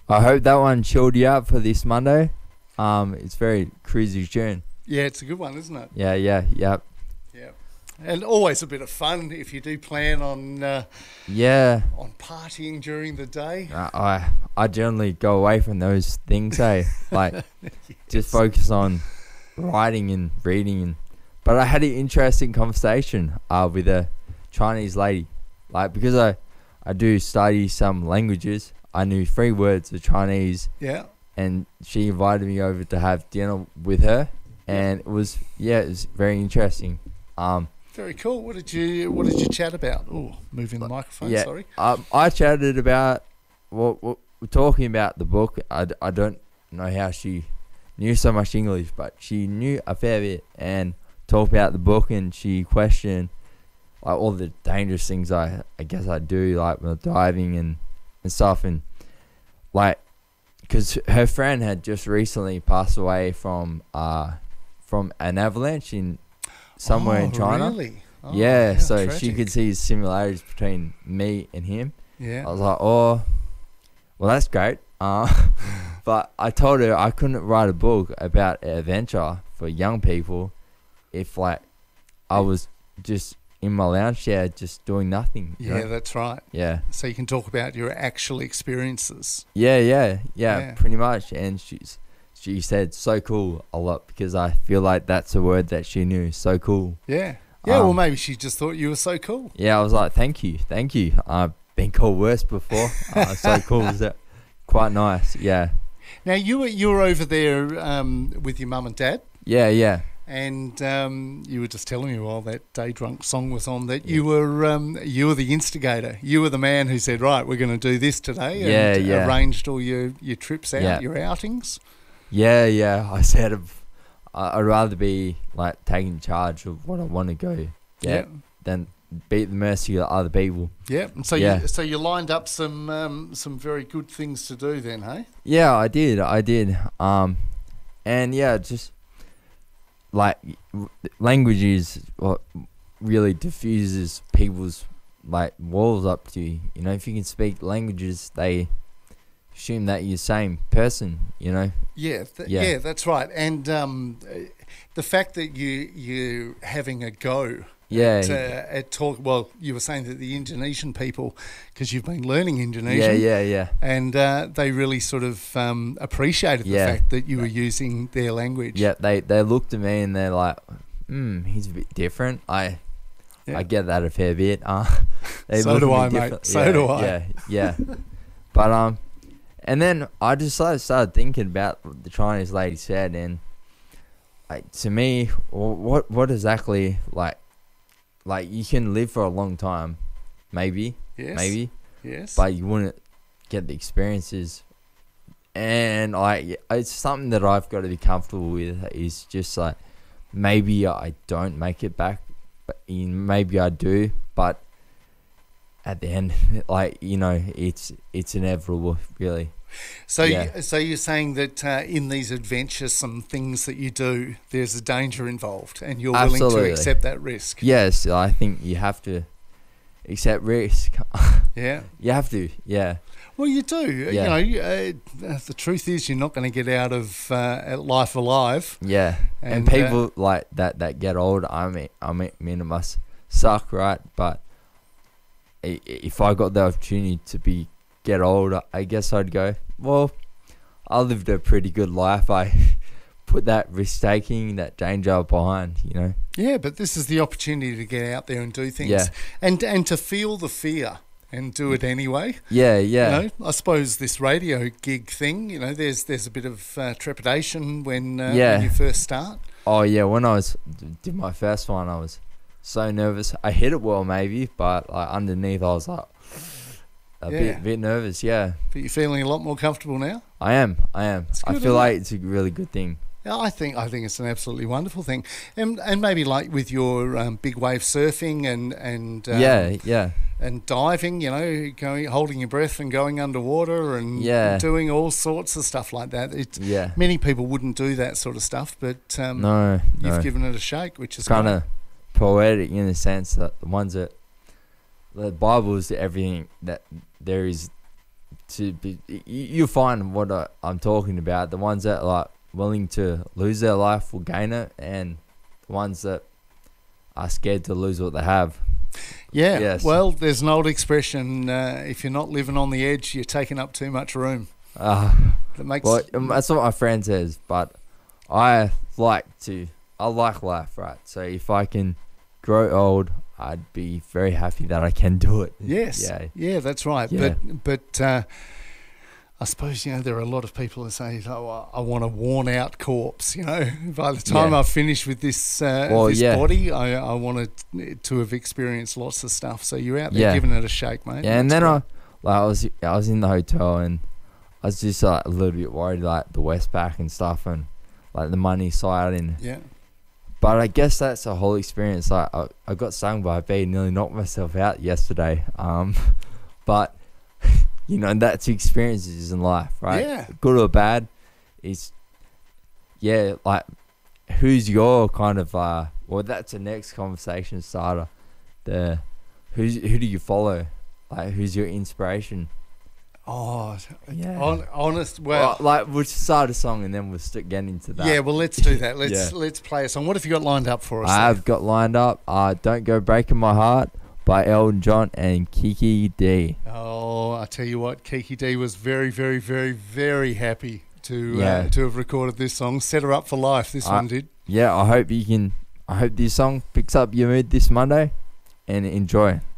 I hope that one chilled you out for this Monday. It's very cruisy tune. Yeah, it's a good one, isn't it? Yeah. Yeah. And always a bit of fun if you do plan on partying during the day. I generally go away from those things, like just focus on writing and reading. But I had an interesting conversation with a Chinese lady, like because I do study some languages. I knew 3 words of Chinese. Yeah. And she invited me over to have dinner with her, and it was very interesting. Very cool. What did you chat about? Oh, moving the microphone. Yeah, Sorry. I chatted about we're talking about the book. I don't know how she knew so much English, but she knew a fair bit and talked about the book. And she questioned like all the dangerous things I guess I do, like diving and stuff, and like because her friend had just recently passed away from an avalanche in somewhere in China. Really? Oh, yeah, so tragic. she could see similarities between me and him. Yeah. I was like, oh, well, that's great. But I told her I couldn't write a book about adventure for young people if, like, I was just in my lounge chair just doing nothing. Yeah, know? that's right. Yeah. So you can talk about your actual experiences. Yeah, pretty much. And she said so cool a lot because I feel like that's a word that she knew. So cool. Yeah. Yeah, well, maybe she just thought you were so cool. Yeah, I was like, thank you. I've been called worse before. So cool. Is that quite nice? Yeah. Now, you were over there with your mum and dad. Yeah. And you were just telling me while that Day Drunk song was on that you were the instigator. You were the man who said, right, we're going to do this today. And arranged all your trips out, your outings. Yeah. I said I'd rather be like taking charge of what I want to go get than be at the mercy of other people. Yeah. And so you lined up some very good things to do then, hey? Yeah, I did. And yeah, just like language is what really diffuses people's like walls up to you. You know, if you can speak languages, they assume that you're the same person, you know? Yeah, that's right. And the fact that you're having a go at talk. Well, you were saying that the Indonesian people, because you've been learning Indonesian. Yeah. And they really sort of appreciated the fact that you were using their language. Yeah, they looked at me and they're like, he's a bit different. I get that a fair bit. So do I, mate. So do I. Yeah. But and then I just started thinking about what the Chinese lady said, and like to me, what exactly like you can live for a long time, maybe, yes, but you wouldn't get the experiences, and like it's something that I've got to be comfortable with. Is just like maybe I don't make it back, but maybe I do, but at the end, like, you know, it's inevitable, really. So you're saying that in these adventuresome things that you do, there's a danger involved, and you're willing to accept that risk. Yes, I think you have to accept risk. Yeah, you have to. Yeah. Well, you do. Yeah. You know, the truth is, you're not going to get out of life alive. Yeah, and people like that get old. I mean, it must suck, right? But if I got the opportunity to get old, I guess I'd go, well, I lived a pretty good life. I put that risk-taking, that danger behind, you know. Yeah, but this is the opportunity to get out there and do things. Yeah. And to feel the fear and do it anyway. Yeah. You know, I suppose this radio gig thing, you know, there's a bit of trepidation when you first start. Oh, yeah, when I did my first one, I was so nervous. I hit it well, maybe, but like underneath, I was like a bit nervous. Yeah. But you're feeling a lot more comfortable now. I am. I feel like it's a really good thing. Yeah, I think it's an absolutely wonderful thing, and maybe like with your big wave surfing and and diving, you know, holding your breath and going underwater and doing all sorts of stuff like that. Many people wouldn't do that sort of stuff, but you've given it a shake, which is kind of poetic in the sense that the Bible is everything that there is to be, you'll find what I'm talking about. The ones that like willing to lose their life will gain it, and the ones that are scared to lose what they have. Yeah. Yes. Well, there's an old expression: if you're not living on the edge, you're taking up too much room. That makes. Well, that's what my friend says, but I like life, right? So if I can grow old, I'd be very happy that I can do it. Yes. Yeah, that's right. Yeah. But I suppose, there are a lot of people who say, oh, I want a worn-out corpse, By the time I've finished with this body, I wanted to have experienced lots of stuff. So you're out there giving it a shake, mate. Yeah, and then I was in the hotel, and I was just like a little bit worried, like the Westpac and stuff, and like the money side, and but I guess that's a whole experience. Like I got stung by a bee, nearly knocked myself out yesterday. But that's experiences in life, right? Yeah, good or bad. Is like who's your kind of well, that's the next conversation starter. Who do you follow? Like who's your inspiration? Oh, yeah. Honest. Well, we'll start a song and then we'll get into that. Yeah, well, let's do that. Let's play a song. What have you got lined up for us? I've got lined up "Don't Go Breaking My Heart" by Elton John and Kiki D. Oh, I tell you what, Kiki D was very, very, very, very happy to have recorded this song. Set her up for life. This one did. Yeah, I hope this song picks up your mood this Monday, and enjoy.